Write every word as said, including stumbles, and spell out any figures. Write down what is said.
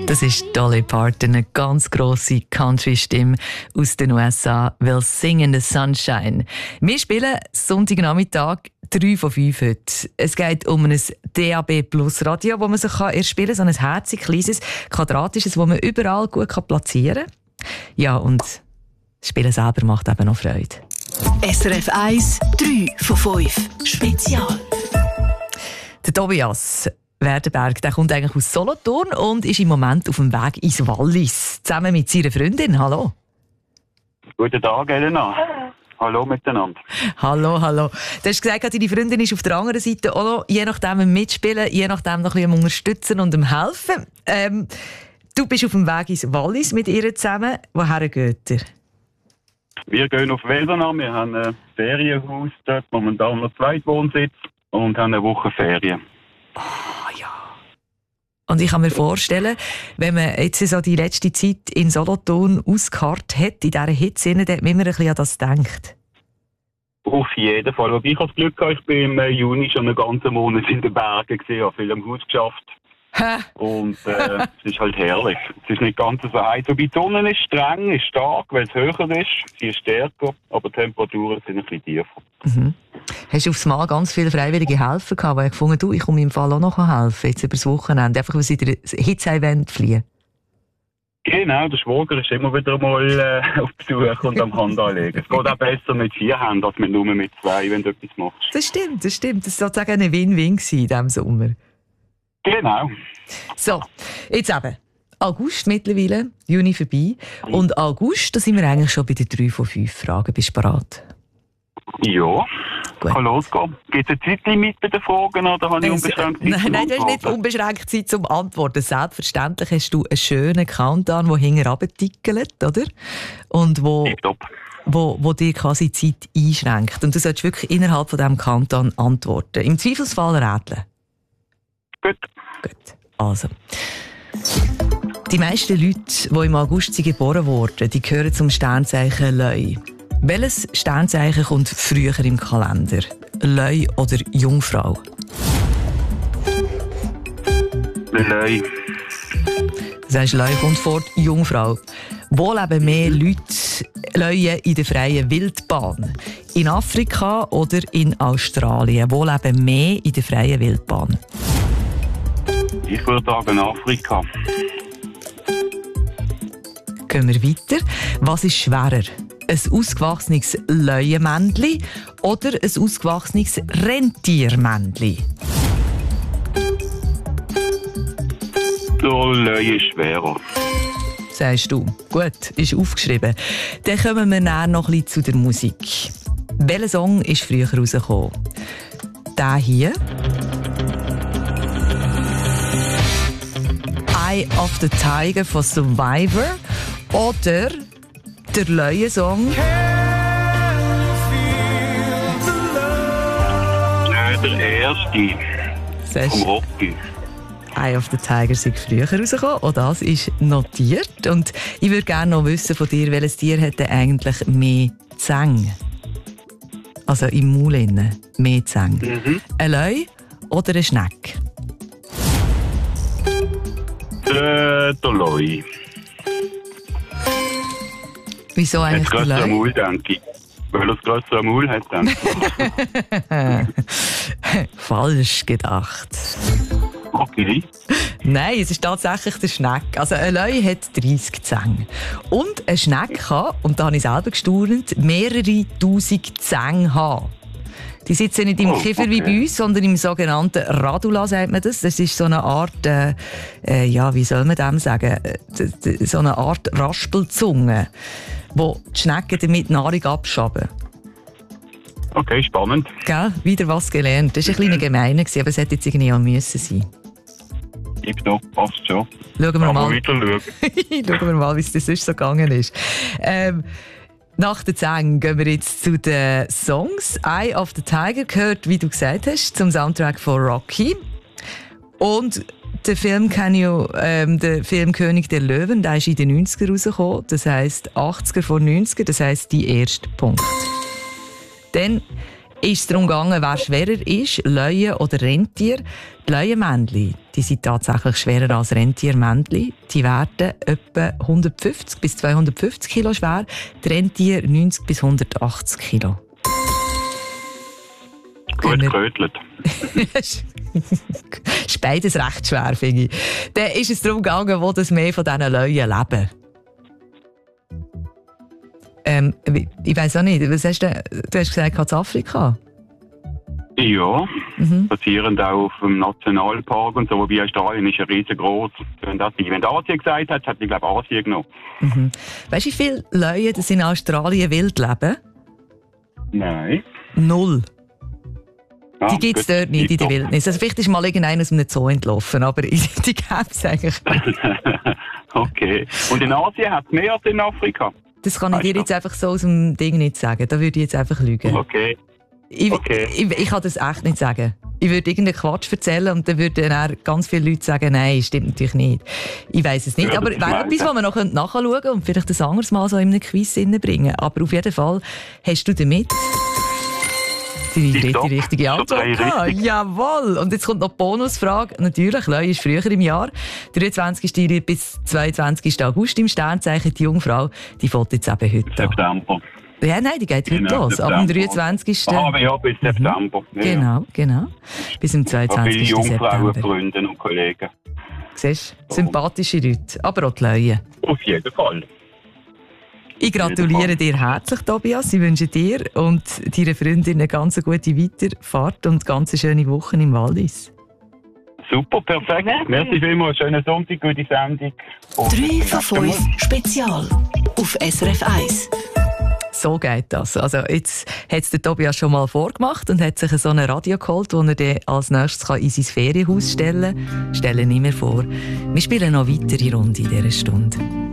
Das ist Dolly Parton, eine ganz grosse Country-Stimme aus den U S A, «Will Sing in the Sunshine». Wir spielen Sonntagnachmittag drei von fünf heute. Es geht um ein D A B Plus Radio, das man sich erspielen kann, so ein herzig kleines, quadratisches, das man überall gut platzieren kann. Ja, und das Spielen selber macht eben noch Freude. S R F eins, drei von fünf. Spezial. Der Tobias Werdenberg, der kommt eigentlich aus Solothurn und ist im Moment auf dem Weg ins Wallis, zusammen mit seiner Freundin. Hallo. Guten Tag, Elena. Hallo miteinander. Hallo, hallo. Du hast gesagt, deine Freundin ist auf der anderen Seite auch noch, je nachdem am Mitspielen, je nachdem noch ein bisschen am Unterstützen und am Helfen. Ähm, du bist auf dem Weg ins Wallis mit ihr zusammen. Woher geht ihr? Wir gehen auf Weldena. Wir haben ein Ferienhaus dort, momentan noch Zweitwohnsitz und haben eine Woche Ferien. Ah, ja. Und ich kann mir vorstellen, wenn man jetzt so die letzte Zeit in Solothurn ausgeharrt hat, in dieser Hitze, dann hat man immer ein bisschen an das gedacht. Auf jeden Fall. Und ich habe das Glück gehabt, ich bin im Juni schon einen ganzen Monat in den Bergen gewesen, habe viel am Haus geschafft. Hä? Und äh, es ist halt herrlich. Es ist nicht ganz so heiß. Wobei die Sonne ist streng, ist stark, weil es höher ist. Sie ist stärker, aber die Temperaturen sind ein bisschen tiefer. Mhm. Hast du aufs Mal ganz viele freiwillige Helfer gehabt, weil ich gefunden, du, ich komme im Fall auch noch helfen, jetzt über das Wochenende, einfach weil sie in das Hitze-Event fliehen? Genau, der Schwager ist immer wieder mal äh, auf Besuch und am Hand anlegen. Es geht auch besser mit vier Händen als mit nur mit zwei, wenn du etwas machst. Das stimmt, das stimmt. Das war sozusagen eine Win-Win in diesem Sommer. Genau. So, jetzt eben. August mittlerweile, Juni vorbei. Und August, da sind wir eigentlich schon bei den drei von fünf Fragen. Bist du bereit? Ja, gut. Kann losgehen. Gibt es ein Zeitlimit bei den Fragen oder habe ich unbeschränkt Zeit? Nein, nein, du hast nicht unbeschränkt Zeit zum Antworten. Selbstverständlich hast du einen schönen Countdown, der hinten runtertickelt, oder? Und wo, wo, wo dir quasi Zeit einschränkt. Und du solltest wirklich innerhalb von diesem Countdown antworten. Im Zweifelsfall rätseln. Gut. Gut, also. Die meisten Leute, die im August geboren wurden, die gehören zum Sternzeichen Löwe. Welches Sternzeichen kommt früher im Kalender? Löwe oder Jungfrau? Löwe. Das heißt, Löwe kommt vor die Jungfrau. Wo leben mehr Leute Löwe in der freien Wildbahn? In Afrika oder in Australien? Wo leben mehr in der freien Wildbahn? Ich würde sagen Afrika. Gehen wir weiter. Was ist schwerer? Ein ausgewachsenes Löwenmännchen oder ein ausgewachsenes Rentiermännchen? Der Löwe ist schwerer. Sagst du. Gut, ist aufgeschrieben. Dann kommen wir näher noch ein bisschen zu der Musik. Welcher Song ist früher rausgekommen? Der hier. Eye of the Tiger von Survivor oder der Löwe-Song? Nein, der erste. Vom Rocky. Eye of the Tiger ist früher rausgekommen. Auch das ist notiert. Und ich würde gerne noch wissen von dir, welches Tier hat denn eigentlich mehr Zähne? Also im Maul innen. Mehr Zähne. Mhm. Ein Löwe oder ein Schneck? Der, der Löwe. Wieso eigentlich der Löwe? Das grössere Löwe? Maul, denke ich. Weil er das grössere Maul hat, denke ich. Falsch gedacht. Okay. Nein, es ist tatsächlich der Schneck. Also ein Löwe hat dreissig Zähne. Und ein Schneck kann, und da habe ich selber gestaunt, mehrere tausend Zähne haben. Die sitzen nicht im oh, Kiefer okay. wie bei uns, sondern im sogenannten Radula, sagt man das. Das ist so eine Art, äh, äh, ja, wie soll man dem sagen, äh, so eine Art Raspelzunge, wo die Schnecken damit Nahrung abschaben. Okay, spannend. Gell? Wieder was gelernt. Das war ein kleiner Gemeiner, aber es hätte jetzt irgendwie auch müssen sein. Tipptopp, passt schon. Schauen wir Aber mal. weiter schauen. Schauen wir mal, wie es das sonst so gegangen ist. Ähm, nach den Zähnen gehen wir jetzt zu den Songs. Eye of the Tiger gehört, wie du gesagt hast, zum Soundtrack von Rocky. Und der Film kenne ich, ähm, der Film König der Löwen, der ist in den neunziger rausgekommen. Das heisst achtziger vor neunziger, das heisst die erste Punkt. Dann ist es darum gegangen, wer schwerer ist, Löwe oder Rentier. Die Löwenmännchen, die sind tatsächlich schwerer als Rentiermännchen. Die werden etwa hundertfünfzig bis zweihundertfünfzig Kilo schwer, die Rentier neunzig bis hundertachtzig Kilo. Gut gerötelt. Ist beides recht schwer, finde ich. Dann ist es darum gegangen, wo das mehr von diesen Löwen leben. Ähm, ich weiss auch nicht, was hast du, du hast gesagt, in Afrika? Ja, Mhm. basierend auch auf dem Nationalpark und so, wobei Australien ist ja riesengroß. Wenn das wenn du Asien gesagt hast, hat ich glaube Asien genommen. Mhm. Weißt du, wie viele Löwen das in Australien wild leben? Nein. Null. Ah, Die gibt es gut. dort nicht in der Tipptopp. Wildnis. Also vielleicht ist mal irgendeiner aus einem Zoo entlaufen, aber die gibt es eigentlich nicht. Okay. Und in Asien hat es mehr als in Afrika? Das kann ich dir Weißt du? jetzt einfach so aus dem Ding nicht sagen. Da würde ich jetzt einfach lügen. Okay. Ich, Okay. ich, ich kann das echt nicht sagen. Ich würde irgendeinen Quatsch erzählen und dann würden dann ganz viele Leute sagen, nein, stimmt natürlich nicht. Ich weiss es nicht, Ja, aber das wäre weiss etwas, ich. was wir noch nachschauen können und vielleicht ein anderes Mal so in einem Quiz bringen. Aber auf jeden Fall hast du damit die dritte Tipptopp. richtige Schon Antwort drei gehabt. richtig. Jawohl! Und jetzt kommt noch die Bonusfrage. Natürlich, Löwe ist früher im Jahr. dreiundzwanzigsten bis zweiundzwanzigsten August im Sternzeichen. Die Jungfrau, die fällt jetzt eben heute an. September. Ja, nein, die geht heute Genau, los. Ab dem September. dreiundzwanzigsten Ah, aber ja, bis September. Ja, ja. Genau, genau. Bis zum Ich habe viele zweiundzwanzigsten Jungfrauen, September. Freunde und Kollegen. Siehst du? Sympathische Leute, aber auch die Löwen. Auf jeden Fall. Ich gratuliere dir herzlich, Tobias. Ich wünsche dir und deiner Freundin eine ganz gute Weiterfahrt und ganz schöne Wochen im Wallis. Super, perfekt. Merci vielmals. Schönen Sonntag, gute Sendung. Und drei bis von zum nächsten fünf Spezial auf S R F eins. So geht das. Also jetzt hat es der Tobias schon mal vorgemacht und hat sich so ein Radio geholt, das er dann als nächstes in sein Ferienhaus stellen kann. Stellen nicht mehr vor. Wir spielen noch weitere Runde in dieser Stunde.